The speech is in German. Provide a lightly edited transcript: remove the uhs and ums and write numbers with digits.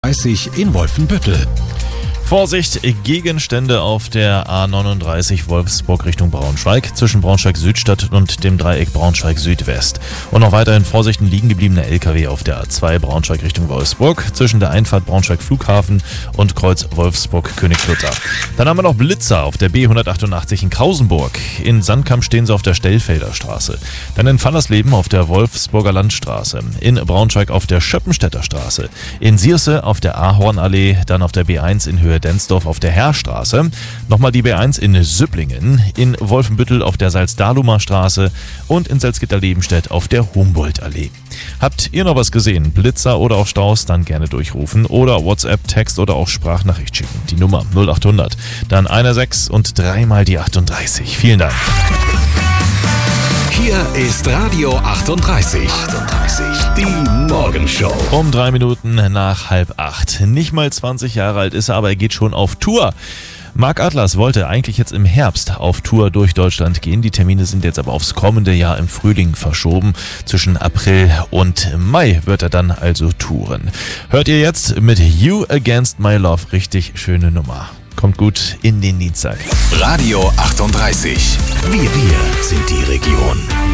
30 in Wolfenbüttel. Vorsicht, Gegenstände auf der A39 Wolfsburg Richtung Braunschweig zwischen Braunschweig-Südstadt und dem Dreieck Braunschweig-Südwest. Und noch weiterhin Vorsicht, ein liegen gebliebener LKW auf der A2 Braunschweig Richtung Wolfsburg zwischen der Einfahrt Braunschweig-Flughafen und Kreuz Wolfsburg-Königslutter. Dann haben wir noch Blitzer auf der B188 in Krausenburg. In Sandkamp stehen sie auf der Stellfelder Straße. Dann in Fallersleben auf der Wolfsburger Landstraße. In Braunschweig auf der Schöppenstädter Straße. In Sierse auf der Ahornallee. Dann auf der B1 in Höhe Densdorf auf der Heerstraße, nochmal die B1 in Süpplingen, in Wolfenbüttel auf der Salzdalumer Straße und in Salzgitter-Lebenstedt auf der Humboldtallee. Habt ihr noch was gesehen? Blitzer oder auch Staus? Dann gerne durchrufen oder WhatsApp, Text oder auch Sprachnachricht schicken. Die Nummer 0800, dann 16 und 3 mal die 38. Vielen Dank. Hier ist Radio 38. Die Morgenshow. Um 3 Minuten nach 7:30. Nicht mal 20 Jahre alt ist er, aber er geht schon auf Tour. Marc Atlas wollte eigentlich jetzt im Herbst auf Tour durch Deutschland gehen. Die Termine sind jetzt aber aufs kommende Jahr im Frühling verschoben. Zwischen April und Mai wird er dann also touren. Hört ihr jetzt mit You Against My Love. Richtig schöne Nummer. Kommt gut in den Dienstag. Radio 38. Wir sind die Region.